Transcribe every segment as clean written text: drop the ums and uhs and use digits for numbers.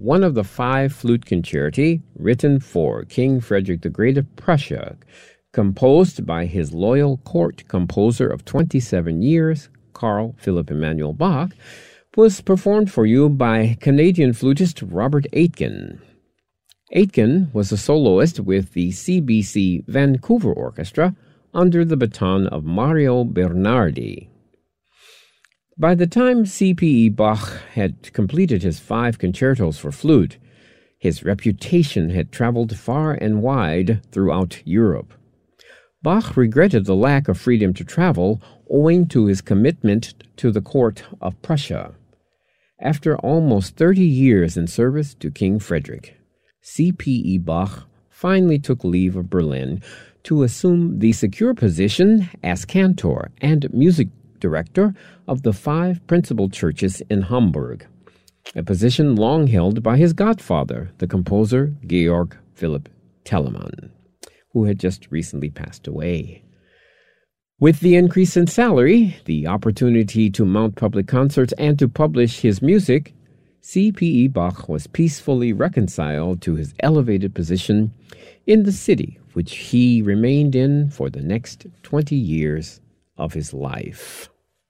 one of the 5 flute concerti written for King Frederick the Great of Prussia, composed by his loyal court composer of 27 years, Carl Philipp Emanuel Bach, was performed for you by Canadian flutist Robert Aitken. Aitken was a soloist with the CBC Vancouver Orchestra under the baton of Mario Bernardi. By the time C.P.E. Bach had completed his 5 concertos for flute, his reputation had traveled far and wide throughout Europe. Bach regretted the lack of freedom to travel owing to his commitment to the court of Prussia. After almost 30 years in service to King Frederick, C.P.E. Bach finally took leave of Berlin to assume the secure position as cantor and music director of the 5 principal churches in Hamburg, a position long held by his godfather, the composer Georg Philipp Telemann, who had just recently passed away. With the increase in salary, the opportunity to mount public concerts, and to publish his music, C.P.E. Bach was peacefully reconciled to his elevated position in the city, which he remained in for the next 20 years of his life.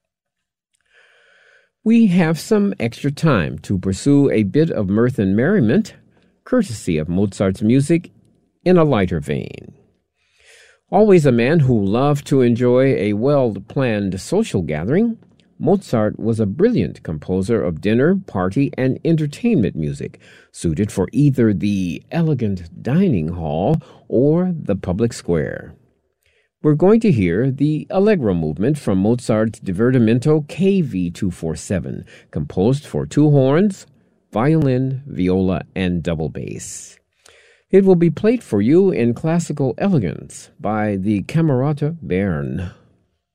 We have some extra time to pursue a bit of mirth and merriment, courtesy of Mozart's music, in a lighter vein. Always a man who loved to enjoy a well-planned social gathering, Mozart was a brilliant composer of dinner, party, and entertainment music, suited for either the elegant dining hall or the public square. We're going to hear the Allegro movement from Mozart's Divertimento KV 247, composed for 2 horns, violin, viola, and double bass. It will be played for you in classical elegance by the Camerata Bern.